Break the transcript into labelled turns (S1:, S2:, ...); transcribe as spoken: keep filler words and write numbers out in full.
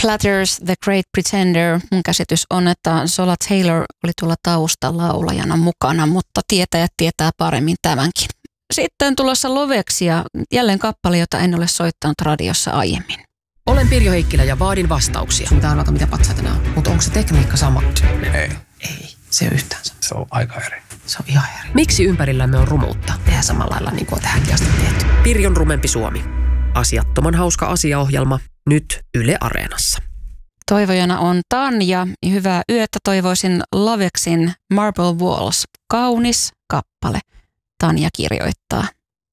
S1: Platters, The Great Pretender. Mun käsitys on, että Sola Taylor oli tuolla taustalaulajana mukana, mutta tietäjät tietää paremmin tämänkin. Sitten tulossa Loveksia, jälleen kappale, jota en ole soittanut radiossa aiemmin.
S2: Olen Pirjo Heikkilä ja vaadin vastauksia.
S3: Mitä arvata, mitä patsaita nämä on. Mutta onko se tekniikka sama?
S4: Ei.
S3: Ei, se on yhtään sama.
S4: Se on aika eri.
S3: Se on ihan eri.
S2: Miksi ympärillämme on rumuutta?
S3: Tehdään samalla lailla niin kuin on tähänkin asti tehty.
S2: Pirjon rumempi Suomi. Asiattoman hauska asiaohjelma nyt Yle Areenassa.
S1: Toivojana on Tanja. Hyvää yötä toivoisin Loveksin Marble Walls. Kaunis kappale. Tanja kirjoittaa.